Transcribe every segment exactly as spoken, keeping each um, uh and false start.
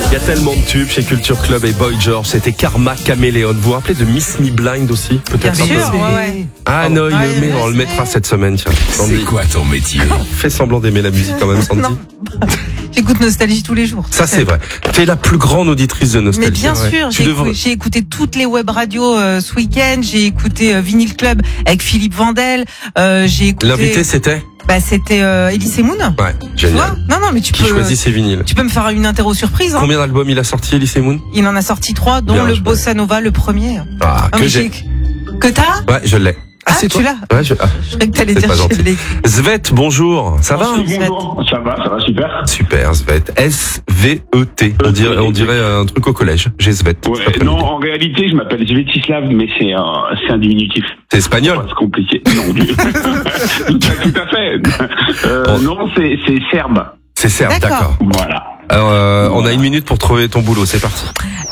Il y a tellement de tubes chez Culture Club et Boy George. C'était Karma Caméléon. Vous vous rappelez de Miss Me Blind aussi? Peut-être Bien un sûr, peu. ouais, ouais. Ah non, il Ah, le met, on le mettra cette semaine. Tiens. Sandy. C'est quoi ton métier? Fais semblant d'aimer la musique quand même, Sandy. Non. J'écoute Nostalgie tous les jours. Ça c'est vrai. Tu es la plus grande auditrice de Nostalgie. Mais bien ouais. sûr, Tu j'ai, devrais- écouté, j'ai écouté toutes les web radios euh, ce week-end. J'ai écouté euh, Vinyl Club avec Philippe Vandel. Euh, j'ai écouté. L'invité c'était? Bah c'était euh, Elise Moon. Ouais, Tu vois génial. Non, non, mais tu Qui peux. choisit ses vinyles? Tu peux me faire une interro surprise. Hein. Combien d'albums il a sorti, Elise Moon? Il en a sorti trois, dont Bien, le je- Bossa Nova, le premier. Ah, Ah, que mais j'ai. j'ai- Que t'as? Ouais, je l'ai. Ah, c'est tu toi. l'as? Ouais, je... ah. Je croyais que t'allais C'est dire pas je gentil. l'ai. Svet, bonjour. Ça va? Bonjour, ça va, ça va super. Super, Svet. S V E T. On dirait, on dirait un truc au collège. J'ai Svet. Ouais, cet après-midi. non, en réalité, je m'appelle Svetislav, mais c'est un, c'est un diminutif. C'est espagnol? C'est compliqué. Non, du... tout à fait. Euh, Bon. Non, c'est, c'est serbe. C'est serbe, D'accord. d'accord. Voilà. Alors, euh, on a une minute pour trouver ton boulot. C'est parti.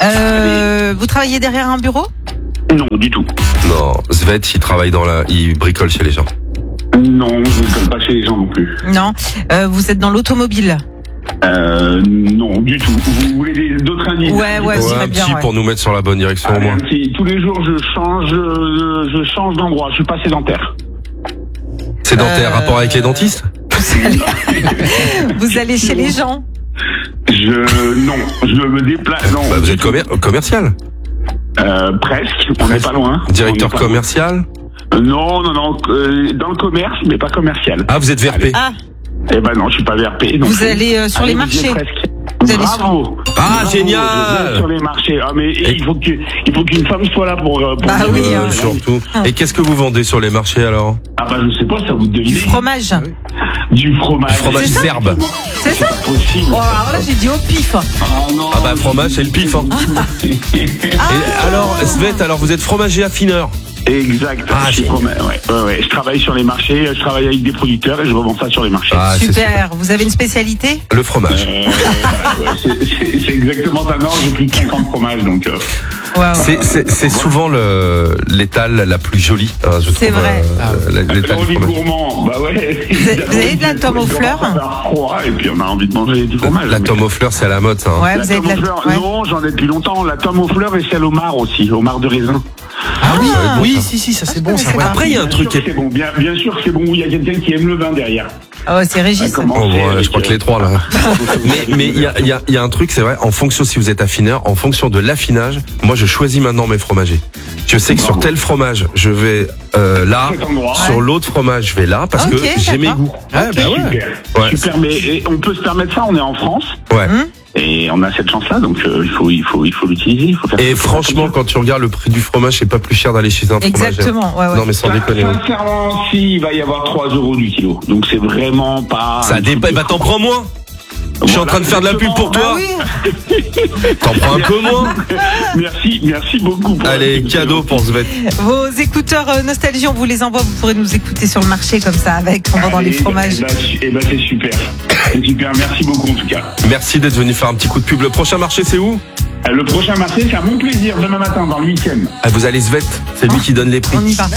Euh, vous travaillez derrière un bureau? Non, du tout. Non, Svet, il travaille dans la, il bricole chez les gens. Non, je ne connais pas chez les gens non plus. Non. Euh, vous êtes dans l'automobile? Euh, non, du tout. Vous voulez des- d'autres indices? Ouais, ouais, Ouais, j'irais un bien. petit Ouais. pour nous mettre sur la bonne direction au Allez, moins. un petit. Tous les jours, je change, euh, je change d'endroit. Je suis pas sédentaire. Sédentaire, Euh, rapport avec les dentistes? Vous allez, vous allez chez les gens? Je, non, je me déplace. Non, Bah, vous êtes commer- commercial? euh, presque. On n'est pas loin. Directeur On est pas commercial? loin. Non, non, non. euh, dans le commerce, mais pas commercial. Ah, vous êtes V R P? Ah, Eh ben non, je suis pas V R P. non vous plus. allez euh, sur Allez, les vous y êtes marchés? presque. Vous allez Bravo. Ah, Bravo, génial. je vais sur les marchés. Ah, mais il faut que, il faut qu'une femme soit là pour. euh, pour Bah dire, oui, euh, hein. Euh, surtout. Et qu'est-ce que vous vendez sur les marchés alors? Ah bah je sais pas, ça vous devine. Du fromage. Du fromage. Fromage C'est ça serbe. C'est ça? Possible. Oh, alors là, j'ai dit au pif. Ah non. Ah bah fromage c'est le pif hein. Et alors Svet, alors vous êtes fromager affineur. Exact. Ah, je, suis génial. froma- ouais, ouais, ouais. Je travaille sur les marchés, je travaille avec des producteurs et je revends ça sur les marchés. Ah, c'est Super. Vous avez une spécialité? le fromage. Euh, voilà, ouais, c'est- c'est c'est exactement ça. Non, j'ai plus de cinquante fromages donc. Euh, Waouh. C'est, c'est, c'est souvent le, l'étale la plus jolie, hein, je C'est trouve. vrai. euh, la- l'étale on du dit fromage. gourmand, bah ouais. Vous avez- vous avez de la tome aux fleurs? On a froid et puis on a envie de manger du fromage. La mais- tome aux fleurs, c'est à la mode ça. hein. Ouais, La vous avez tome de aux la. fleurs, ouais. non, j'en ai depuis longtemps. La tome aux fleurs et celle au mar aussi, au mar de raisin. Ah oui, Oui, si, si, ça c'est bon, ça. c'est ouais. pas- Après il y a un Bien truc sûr qui que est... c'est bon, bien, bien sûr que c'est bon. Il y a quelqu'un qui aime le vin derrière. Oh, c'est Régis. Comment Oh, c'est ouais, avec, je crois que euh, les trois là. Mais mais il y a, il y, a, il y a un truc, c'est vrai, en fonction si vous êtes affineur, en fonction de l'affinage, moi je choisis maintenant mes fromagers. Je sais que sur tel fromage, je vais euh, là, Cet endroit. sur Ouais. l'autre fromage, je vais là, parce Ok, que j'ai mes d'accord. goûts. Ah, bah ouais. Super. Ouais. Super, mais et on peut se permettre ça, on est en France Ouais. et on a cette chance-là, donc euh, il faut, il faut, il faut l'utiliser. Il faut faire Et il faut faire franchement, comme ça. quand tu regardes le prix du fromage, c'est pas plus cher d'aller chez un fromager. Exactement. Ouais, ouais. Non mais sans déconner. ouais. Sincèrement, si, il va y avoir trois euros du kilo, donc c'est vraiment pas. Ça dépend. Bah t'en prends moins. Je suis en train de faire de la pub pour Bah toi. oui. T'en prends un peu moins. Merci, merci beaucoup. Pour Allez, cadeau pour Svet. Vos écouteurs euh, Nostalgie, on vous les envoie. Vous pourrez nous écouter sur le marché comme ça, avec en vendant les fromages. Et bah, et bah, c'est super. C'est super, merci beaucoup en tout cas. Merci d'être venu faire un petit coup de pub. Le prochain marché, c'est où? Euh, Le prochain marché, c'est à mon plaisir, demain matin, dans le huitième. Ah, vous allez Svet. C'est lui qui donne les prix. On y va.